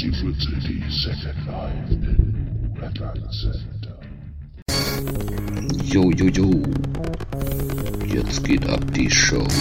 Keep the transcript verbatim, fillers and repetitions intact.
Secret City Second Life in Redline Center. Jo, jo, jo. Jetzt geht ab die Show.